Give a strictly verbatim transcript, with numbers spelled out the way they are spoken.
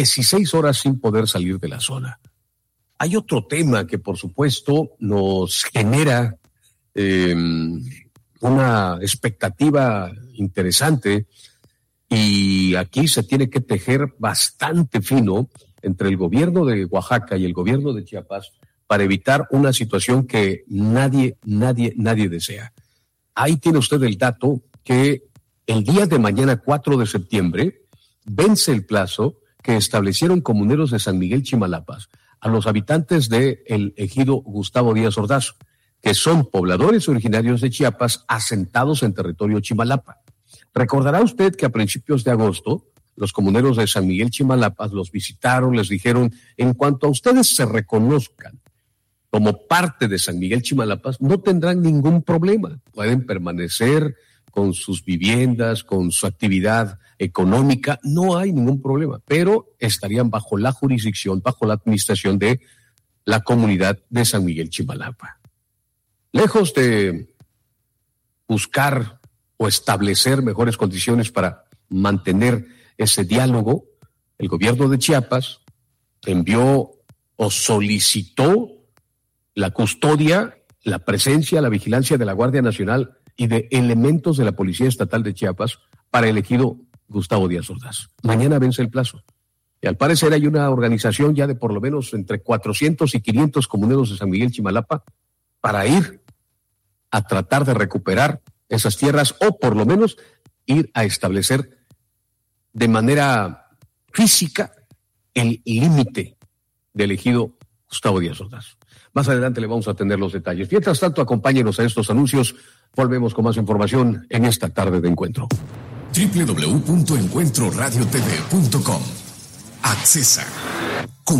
dieciséis horas sin poder salir de la zona. Hay otro tema que, por supuesto, nos genera eh, una expectativa interesante, y aquí se tiene que tejer bastante fino entre el gobierno de Oaxaca y el gobierno de Chiapas para evitar una situación que nadie, nadie, nadie desea. Ahí tiene usted el dato que el día de mañana, cuatro de septiembre, vence el plazo que establecieron comuneros de San Miguel Chimalapas a los habitantes del ejido Gustavo Díaz Ordaz, que son pobladores originarios de Chiapas asentados en territorio Chimalapa. Recordará usted que a principios de agosto, los comuneros de San Miguel Chimalapas los visitaron, les dijeron, en cuanto a ustedes se reconozcan como parte de San Miguel Chimalapas, no tendrán ningún problema. Pueden permanecer con sus viviendas, con su actividad económica, no hay ningún problema, pero estarían bajo la jurisdicción, bajo la administración de la comunidad de San Miguel Chimalapa. Lejos de buscar o establecer mejores condiciones para mantener ese diálogo, el gobierno de Chiapas envió o solicitó la custodia, la presencia, la vigilancia de la Guardia Nacional y de elementos de la Policía Estatal de Chiapas para el ejido Gustavo Díaz Ordaz. Mañana vence el plazo. Y al parecer hay una organización ya de por lo menos entre cuatrocientos y quinientos comuneros de San Miguel Chimalapa para ir a tratar de recuperar esas tierras o por lo menos ir a establecer de manera física el límite del ejido Gustavo Díaz Ordaz. Más adelante le vamos a tener los detalles. Mientras tanto, acompáñenos a estos anuncios. Volvemos con más información en esta tarde de encuentro. doble u doble u doble u punto encuentro radio t v punto com. Accesa.